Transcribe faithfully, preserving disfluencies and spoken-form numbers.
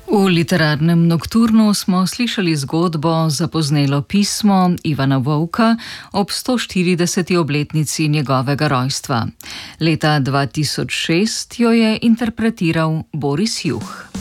V literarnem nokturnu smo slišali zgodbo Zapoznelo pismo Ivana Vovka ob sto štirideseti obletnici njegovega rojstva. Leta dva tisoč šest jo je interpretiral Boris Juh.